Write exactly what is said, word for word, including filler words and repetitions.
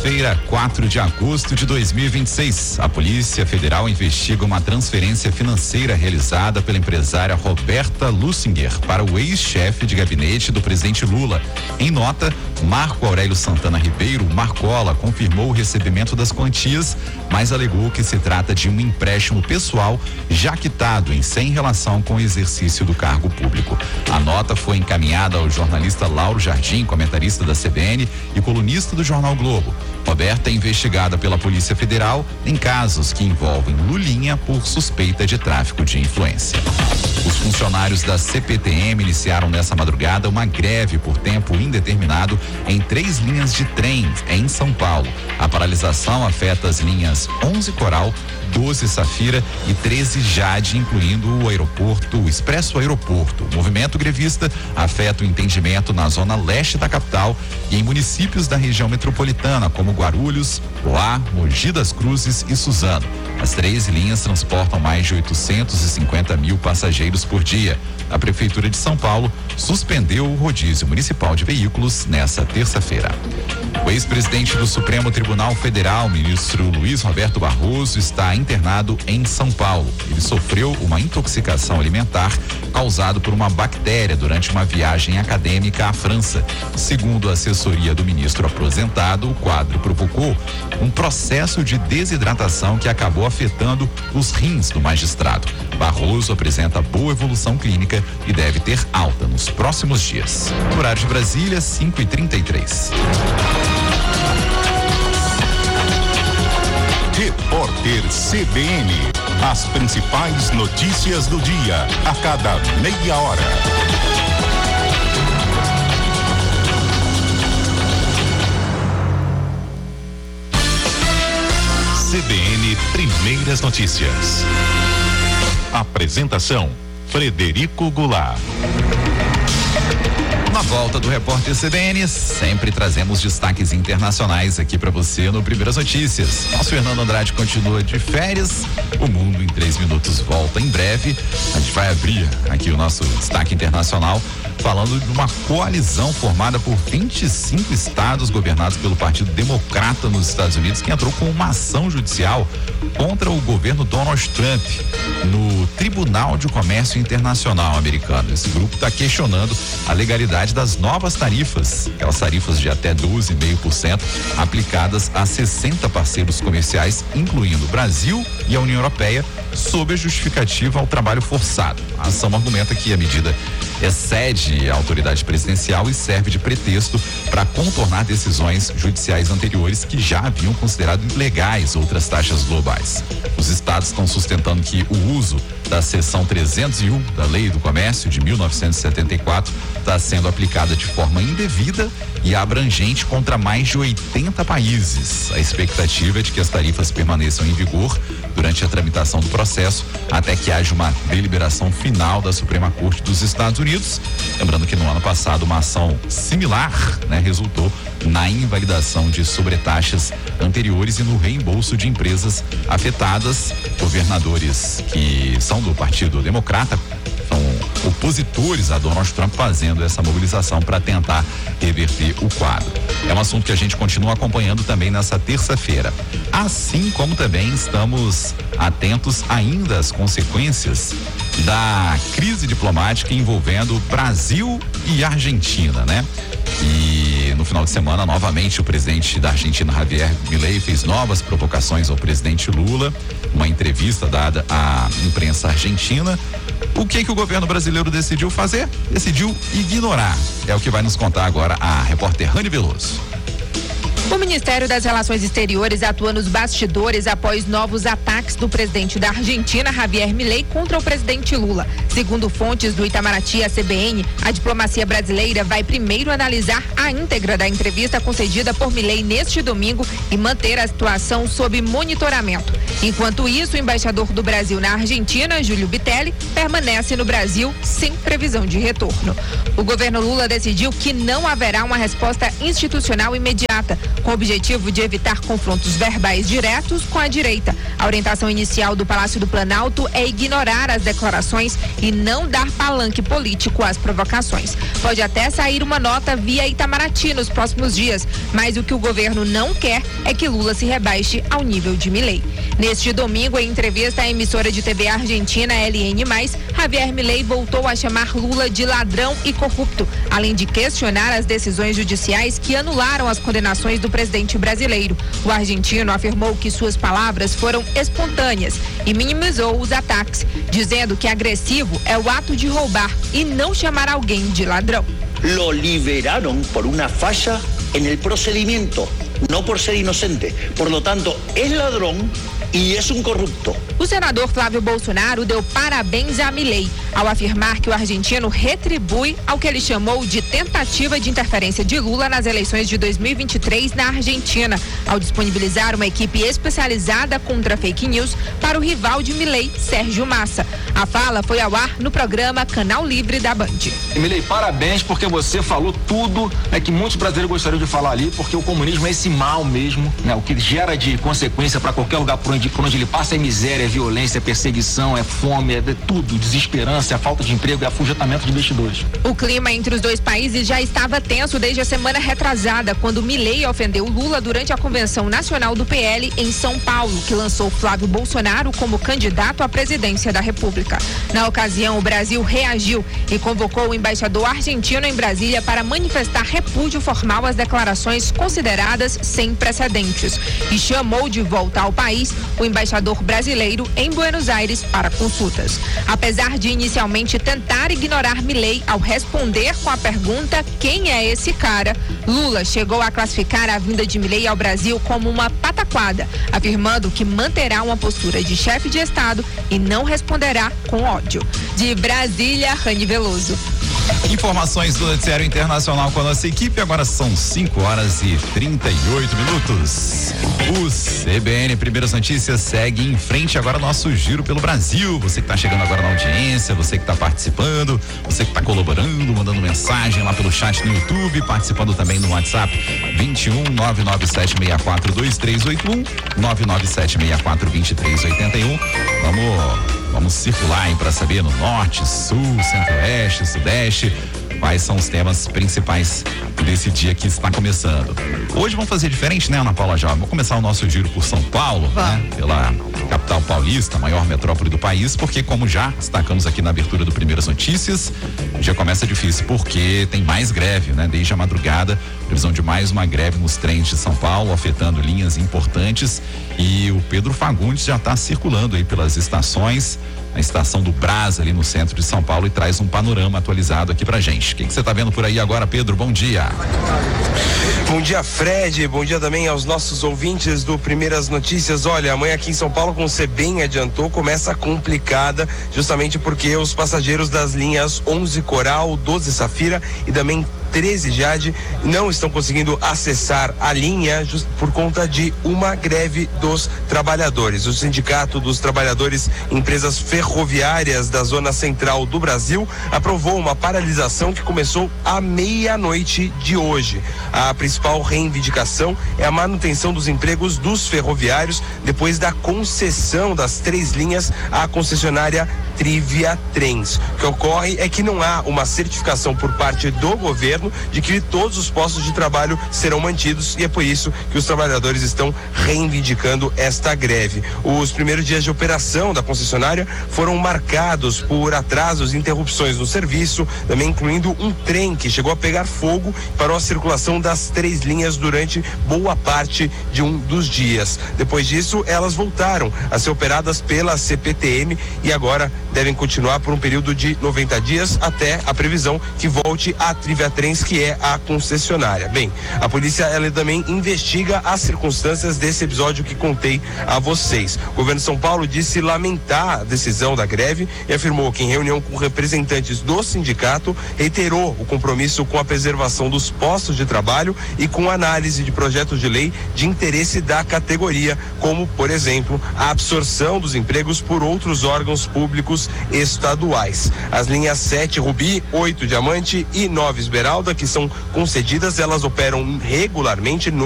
Terça-feira, quatro de agosto de dois mil e vinte e seis. A Polícia Federal investiga uma transferência financeira realizada pela empresária Roberta Lussinger para o ex-chefe de gabinete do presidente Lula. Em nota, Marco Aurélio Santana Ribeiro, Marcola, confirmou o recebimento das quantias, mas alegou que se trata de um empréstimo pessoal já quitado em sem relação com o exercício do cargo público. A nota foi encaminhada ao jornalista Lauro Jardim, comentarista da C B N e colunista do Jornal Globo. Roberta é investigada pela Polícia Federal em casos que envolvem Lulinha por suspeita de tráfico de influência. Os funcionários da C P T M iniciaram nessa madrugada uma greve por tempo indeterminado em três linhas de trem em São Paulo. A paralisação afeta as linhas onze Coral, doze Safira e treze Jade, incluindo o aeroporto, o Expresso Aeroporto. O movimento grevista afeta o entendimento na zona leste da capital e em municípios da região metropolitana, como Guarulhos, Poá, Mogi das Cruzes e Suzano. As três linhas transportam mais de oitocentos e cinquenta mil passageiros por dia. A Prefeitura de São Paulo suspendeu o rodízio municipal de veículos nessa terça-feira. O ex-presidente do Supremo Tribunal Federal, ministro Luiz Roberto Barroso, está internado em São Paulo. Ele sofreu uma intoxicação alimentar causada por uma bactéria durante uma viagem acadêmica à França. Segundo a assessoria do ministro aposentado, o quadro provocou um processo de desidratação que acabou afetando os rins do magistrado. Barroso apresenta boa evolução clínica e deve ter alta nos próximos dias. Horário de Brasília, cinco e trinta e três. Repórter C B N. As principais notícias do dia, a cada meia hora. C B N Primeiras Notícias. Apresentação: Frederico Goulart. Na volta do repórter C B N, sempre trazemos destaques internacionais aqui para você no Primeiras Notícias. Nosso Fernando Andrade continua de férias. O Mundo em três minutos volta em breve. A gente vai abrir aqui o nosso destaque internacional falando de uma coalizão formada por vinte e cinco estados governados pelo Partido Democrata nos Estados Unidos, que entrou com uma ação judicial contra o governo Donald Trump no Tribunal de Comércio Internacional americano. Esse grupo está questionando a legalidade das novas tarifas, aquelas tarifas de até doze vírgula cinco por cento aplicadas a sessenta parceiros comerciais, incluindo o Brasil e a União Europeia, sob a justificativa ao trabalho forçado. A ação argumenta que a medida excede a autoridade presidencial e serve de pretexto para contornar decisões judiciais anteriores que já haviam considerado ilegais outras taxas globais. Os estados estão sustentando que o uso da seção trezentos e um da Lei do Comércio de mil novecentos e setenta e quatro está sendo aplicada de forma indevida e abrangente contra mais de oitenta países. A expectativa é de que as tarifas permaneçam em vigor durante a tramitação do processo até que haja uma deliberação final da Suprema Corte dos Estados Unidos. Lembrando que no ano passado uma ação similar, né, resultou na invalidação de sobretaxas anteriores e no reembolso de empresas afetadas. Governadores que são do Partido Democrata são opositores a Donald Trump fazendo essa mobilização para tentar reverter o quadro. É um assunto que a gente continua acompanhando também nessa terça-feira. Assim como também estamos atentos ainda às consequências da crise diplomática envolvendo Brasil e Argentina, né? E no final de semana, novamente, o presidente da Argentina, Javier Milei, fez novas provocações ao presidente Lula, uma entrevista dada à imprensa argentina. O que que o governo brasileiro decidiu fazer? Decidiu ignorar. É o que vai nos contar agora a repórter Rani Veloso. O Ministério das Relações Exteriores atua nos bastidores após novos ataques do presidente da Argentina, Javier Milei, contra o presidente Lula. Segundo fontes do Itamaraty à C B N, a diplomacia brasileira vai primeiro analisar a íntegra da entrevista concedida por Milei neste domingo e manter a situação sob monitoramento. Enquanto isso, o embaixador do Brasil na Argentina, Júlio Bitelli, permanece no Brasil sem previsão de retorno. O governo Lula decidiu que não haverá uma resposta institucional imediata com o objetivo de evitar confrontos verbais diretos com a direita. A orientação inicial do Palácio do Planalto é ignorar as declarações e não dar palanque político às provocações. Pode até sair uma nota via Itamaraty nos próximos dias, mas o que o governo não quer é que Lula se rebaixe ao nível de Milei. Neste domingo, em entrevista à emissora de T V argentina L N mais, Javier Milei voltou a chamar Lula de ladrão e corrupto, além de questionar as decisões judiciais que anularam as condenações do presidente brasileiro. O argentino afirmou que suas palavras foram espontâneas e minimizou os ataques, dizendo que agressivo é o ato de roubar e não chamar alguém de ladrão. Lo liberaron por una falla en el procedimiento, no por ser inocente. Por lo tanto, es ladrón e é um corrupto. O senador Flávio Bolsonaro deu parabéns a Milei ao afirmar que o argentino retribui ao que ele chamou de tentativa de interferência de Lula nas eleições de dois mil e vinte e três na Argentina, ao disponibilizar uma equipe especializada contra fake news para o rival de Milei, Sérgio Massa. A fala foi ao ar no programa Canal Livre da Band. Milei, parabéns, porque você falou tudo, né, que muitos brasileiros gostariam de falar ali, porque o comunismo é esse mal mesmo, né, o que gera de consequência para qualquer lugar por onde, por onde ele passa é miséria, é violência, é perseguição, é fome, é tudo, desesperança, é falta de emprego, é afugentamento de investidores. O clima entre os dois países já estava tenso desde a semana retrasada, quando Milei ofendeu Lula durante a Convenção Nacional do P L em São Paulo, que lançou Flávio Bolsonaro como candidato à presidência da República. Na ocasião, o Brasil reagiu e convocou o embaixador argentino em Brasília para manifestar repúdio formal às declarações consideradas sem precedentes e chamou de volta ao país o embaixador brasileiro em Buenos Aires para consultas. Apesar de inicialmente tentar ignorar Milei ao responder com a pergunta quem é esse cara, Lula chegou a classificar a vinda de Milei ao Brasil como uma pataquada, afirmando que manterá uma postura de chefe de Estado e não responderá com ódio. De Brasília, Rani Veloso. Informações do Noticiário Internacional com a nossa equipe. Agora são cinco horas e trinta e oito minutos. O C B N Primeiras Notícias segue em frente. Agora nosso giro pelo Brasil. Você que está chegando agora na audiência, você que está participando, você que está colaborando, mandando mensagem lá pelo chat no YouTube, participando também no WhatsApp vinte e um, nove nove sete seis quatro, dois três oito um, nove nove sete seis quatro, dois três oito um. Vamos Vamos circular aí para saber no norte, sul, centro-oeste, sudeste, quais são os temas principais desse dia que está começando. Hoje vamos fazer diferente, né, Ana Paula Jovem? Vamos começar o nosso giro por São Paulo, né? Pela capital paulista, maior metrópole do país, porque como já destacamos aqui na abertura do Primeiras Notícias, já começa difícil, porque tem mais greve, né? Desde a madrugada, previsão de mais uma greve nos trens de São Paulo, afetando linhas importantes, e o Pedro Fagundes já está circulando aí pelas estações, a estação do Brás ali no centro de São Paulo, e traz um panorama atualizado aqui pra gente. O que você tá vendo por aí agora, Pedro? Bom dia. Bom dia, Fred. Bom dia também aos nossos ouvintes do Primeiras Notícias. Olha, amanhã aqui em São Paulo, como você bem adiantou, começa complicada, justamente porque os passageiros das linhas onze Coral, doze Safira e também treze Jade não estão conseguindo acessar a linha just por conta de uma greve dos trabalhadores. O Sindicato dos Trabalhadores em Empresas Ferroviárias da Zona Central do Brasil aprovou uma paralisação que começou à meia-noite de hoje. A principal reivindicação é a manutenção dos empregos dos ferroviários depois da concessão das três linhas à concessionária Trivia Trens. O que ocorre é que não há uma certificação por parte do governo de que todos os postos de trabalho serão mantidos, e é por isso que os trabalhadores estão reivindicando esta greve. Os primeiros dias de operação da concessionária foram marcados por atrasos e interrupções no serviço, também incluindo um trem que chegou a pegar fogo e parou a circulação das três linhas durante boa parte de um dos dias. Depois disso, elas voltaram a ser operadas pela C P T M e agora devem continuar por um período de noventa dias até a previsão que volte a Trivia Trens, que é a concessionária. Bem, a polícia ela também investiga as circunstâncias desse episódio que contei a vocês. O governo de São Paulo disse lamentar a decisão da greve e afirmou que em reunião com representantes do sindicato reiterou o compromisso com a preservação dos postos de trabalho e com análise de projetos de lei de interesse da categoria, como, por exemplo, a absorção dos empregos por outros órgãos públicos estaduais. As linhas sete Rubi, oito Diamante e nove Esmeralda, que são concedidas, elas operam regularmente no